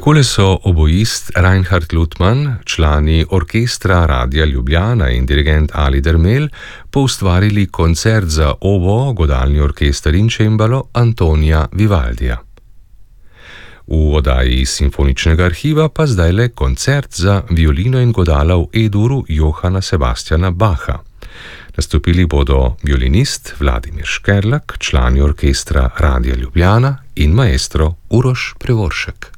Takole so oboist Reinhard Lutman, člani orkestra Radia Ljubljana in dirigent Ali Dermel poustvarili koncert za oboe, godalni orkester in čembalo Antonija Vivaldija. V oddaji iz Simfoničnega arhiva pa zdajle koncert za violino in godala v E-duru Johana Sebastiana Bacha. Nastopili bodo violinist Vladimir Škerlak, člani orkestra Radia Ljubljana in maestro Uroš Prevoršek.